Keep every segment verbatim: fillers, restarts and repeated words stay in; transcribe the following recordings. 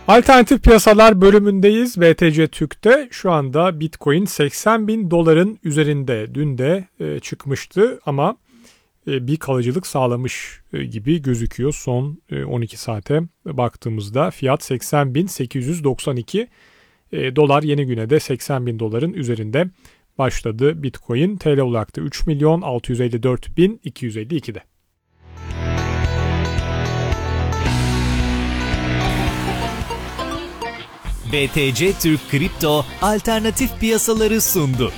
Alternatif piyasalar bölümündeyiz. B T C Türk'te şu anda Bitcoin seksen bin doların üzerinde. Dün de e, çıkmıştı ama e, bir kalıcılık sağlamış e, gibi gözüküyor. Son e, on iki saate baktığımızda fiyat seksen bin sekiz yüz doksan iki e, dolar. Yeni güne de seksen bin doların üzerinde başladı Bitcoin. T L olarak da üç milyon altı yüz elli dört bin iki yüz elli iki'de. B T C Türk Kripto alternatif piyasaları sundu.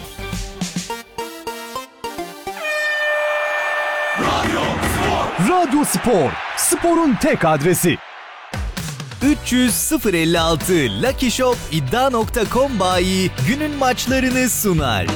Radyo Spor, sporun tek adresi. üç yüz sıfır elli altı Lucky Shop iddia nokta com bayi günün maçlarını sunar.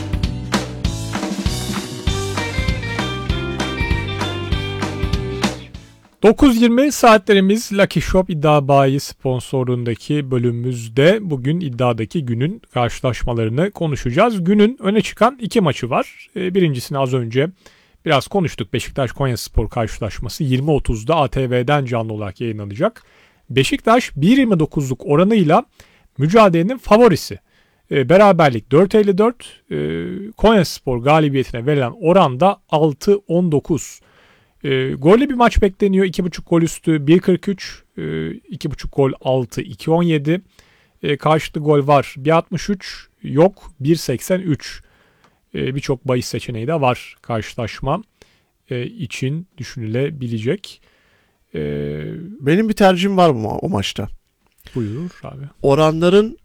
dokuz yirmi saatlerimiz Lucky Shop iddia bayi sponsorluğundaki bölümümüzde bugün iddiadaki günün karşılaşmalarını konuşacağız. Günün öne çıkan iki maçı var. Birincisini az önce biraz konuştuk. Beşiktaş Konyaspor karşılaşması yirmi otuzda A T V'den canlı olarak yayınlanacak. Beşiktaş bir virgül yirmi dokuzluk oranıyla mücadelenin favorisi. Beraberlik dört virgül elli dört, Konyaspor galibiyetine verilen oran da altı virgül on dokuz. E, gollü bir maç bekleniyor. iki buçuk gol üstü bir virgül kırk üç, e, iki buçuk gol altı iki virgül on yedi. E, karşılıklı gol var bir virgül altmış üç, yok bir virgül seksen üç. E, Birçok bahis seçeneği de var karşılaşma e, için düşünülebilecek. E, Benim bir tercihim var mı o maçta? Buyur abi. Oranların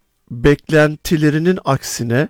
beklentilerinin aksine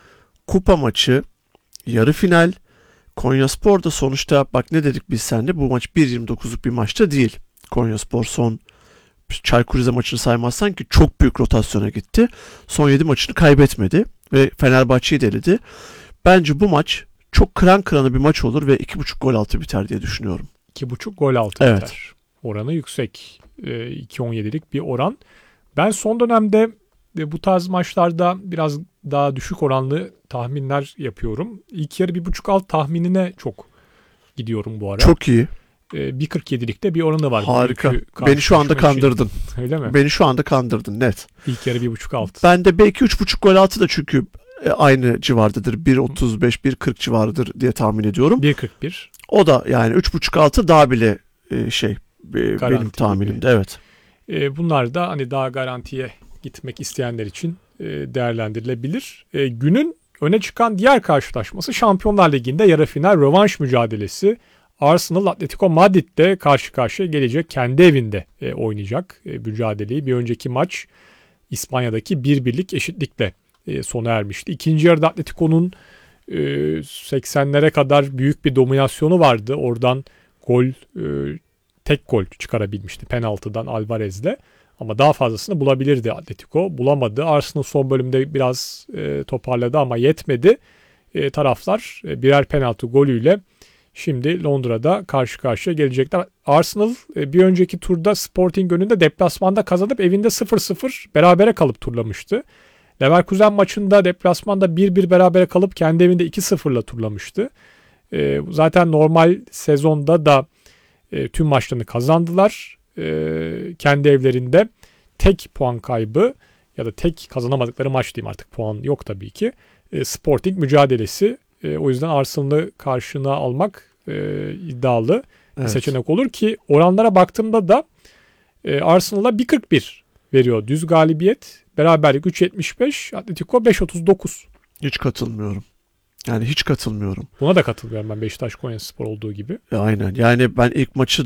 kupa maçı, yarı final, Konyaspor da sonuçta bak ne dedik biz seninle, bu maç bir virgül yirmi dokuzluk bir maçta değil. Konyaspor son Çaykur Rize maçını saymazsan ki çok büyük rotasyona gitti. Son yedi maçını kaybetmedi ve Fenerbahçe'yi deledi. Bence bu maç çok kıran kırana bir maç olur ve iki buçuk gol altı biter diye düşünüyorum. iki buçuk gol altı evet. biter. Oranı yüksek. E, iki virgül on yedilik bir oran. Ben son dönemde bu tarz maçlarda biraz daha düşük oranlı tahminler yapıyorum. İlk yarı bir buçuk alt tahminine çok gidiyorum bu ara. Çok iyi. Ee, bir virgül kırk yedilik de bir oranı var. Harika. Beni şu anda kandırdın. Için. Öyle mi? Beni şu anda kandırdın net. İlk yarı bir buçuk alt. Ben de belki üç buçuk gol altı da çünkü aynı civardadır. bir virgül otuz beş bir virgül kırk civarıdır diye tahmin ediyorum. bir virgül kırk bir. O da yani üç buçuk altı daha bile şey garanti benim tahminimde. Gibi. Evet. Ee, bunlar da hani daha garantiye gitmek isteyenler için değerlendirilebilir. E, günün öne çıkan diğer karşılaşması Şampiyonlar Ligi'nde yarı final rövanş mücadelesi. Arsenal Atletico Madrid'de karşı karşıya gelecek. Kendi evinde e, oynayacak e, mücadeleyi. Bir önceki maç İspanya'daki bir birlik eşitlikle e, sona ermişti. İkinci yarıda Atletico'nun e, seksenlere kadar büyük bir dominasyonu vardı. Oradan gol e, tek gol çıkarabilmişti penaltıdan Alvarez'le. Ama daha fazlasını bulabilirdi Atletico. Bulamadı. Arsenal son bölümde biraz e, toparladı ama yetmedi. E, taraflar e, birer penaltı golüyle şimdi Londra'da karşı karşıya gelecekler. Arsenal e, bir önceki turda Sporting önünde deplasmanda kazanıp evinde sıfır sıfır berabere kalıp turlamıştı. Leverkusen maçında deplasmanda bir bir berabere kalıp kendi evinde iki sıfırla turlamıştı. E, zaten normal sezonda da e, tüm maçlarını kazandılar. Kendi evlerinde tek puan kaybı ya da tek kazanamadıkları maç diyeyim, artık puan yok tabii ki. Sporting mücadelesi, o yüzden Arsenal'ı karşına almak iddialı bir evet. seçenek olur ki oranlara baktığımda da Arsenal'a bir virgül kırk bir veriyor düz galibiyet, beraberlik üç virgül yetmiş beş, Atletico beş virgül otuz dokuz. Hiç katılmıyorum. Yani hiç katılmıyorum. Buna da katılmıyorum ben, Beşiktaş Konyaspor olduğu gibi. E, aynen. Yani ben ilk maçı